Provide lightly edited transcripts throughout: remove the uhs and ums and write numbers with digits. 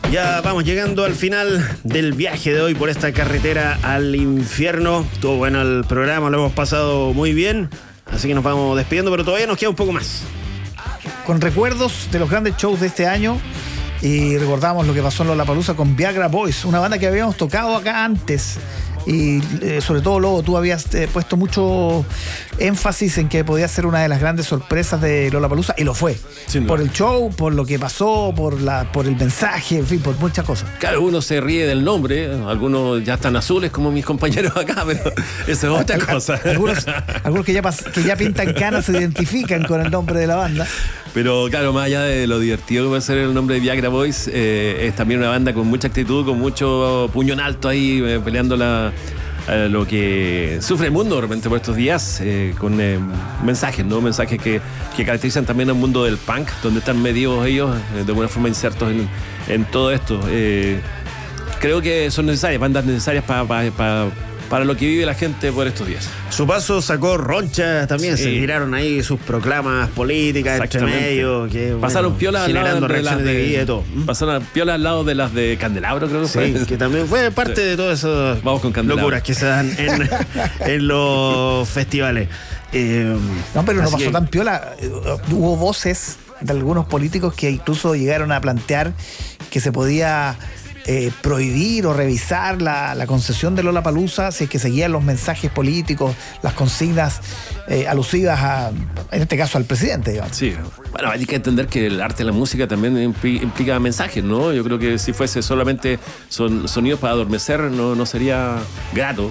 Ya vamos llegando al final del viaje de hoy por esta carretera al infierno. Estuvo bueno el programa, lo hemos pasado muy bien, así que nos vamos despidiendo, pero todavía nos queda un poco más. Con recuerdos de los grandes shows de este año, y recordamos lo que pasó en Lollapalooza con Viagra Boys, una banda que habíamos tocado acá antes. Y sobre todo, Lobo, tú habías puesto mucho énfasis en que podía ser una de las grandes sorpresas de Lollapalooza, y lo fue. Por el show, por lo que pasó, por el mensaje, en fin, por muchas cosas. Claro, uno se ríe del nombre, algunos ya están azules como mis compañeros acá, pero eso es otra cosa. Algunos que ya pintan canas se identifican con el nombre de la banda. Pero claro, más allá de lo divertido que puede ser el nombre de Viagra Boys, es también una banda con mucha actitud, con mucho puño en alto ahí, peleando lo que sufre el mundo de repente por estos días, con mensajes, ¿no? Mensajes que caracterizan también al mundo del punk, donde están medidos ellos, de alguna forma insertos en todo esto. Creo que son necesarias, bandas necesarias para lo que vive la gente por estos días. Su paso sacó roncha también, se tiraron ahí sus proclamas políticas entre medio, que pasaron piolas al lado de las de vida y todo. Pasaron piolas al lado de las de Candelabro, creo que fue. Sí, que también fue parte de todas esas locuras que se dan en los festivales. No, pero no pasó tan piola. Hubo voces de algunos políticos que incluso llegaron a plantear que se podía prohibir o revisar la concesión de Lollapalooza si es que seguían los mensajes políticos, las consignas alusivas en este caso al presidente, digamos. Sí, bueno, hay que entender que el arte y la música también implica mensajes, ¿no? Yo creo que si fuese solamente sonidos para adormecer no sería grato.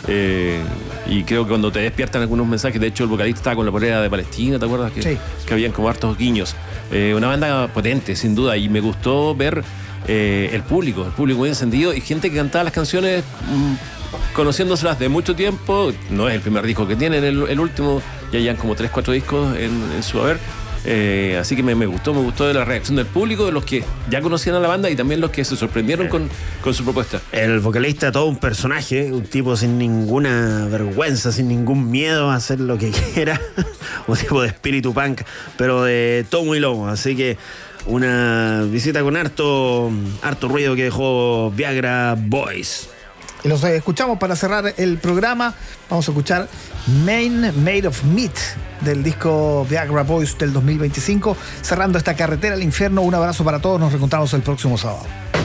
Y creo que cuando te despiertan algunos mensajes, de hecho el vocalista estaba con la polera de Palestina, ¿te acuerdas? Sí. Que habían como hartos guiños. Una banda potente, sin duda, y me gustó ver el público muy encendido y gente que cantaba las canciones conociéndoselas de mucho tiempo. No es el primer disco que tienen, el último, ya llevan como 3-4 discos en su haber. Así que me gustó de la reacción del público, de los que ya conocían a la banda y también los que se sorprendieron con su propuesta. El vocalista, todo un personaje, un tipo sin ninguna vergüenza, sin ningún miedo a hacer lo que quiera, un tipo de espíritu punk, pero de tomo y lomo. Así que una visita con harto ruido que dejó Viagra Boys. Y los escuchamos para cerrar el programa. Vamos a escuchar Made of Meat del disco Viagra Boys del 2025. Cerrando esta carretera al infierno. Un abrazo para todos. Nos reencontramos el próximo sábado.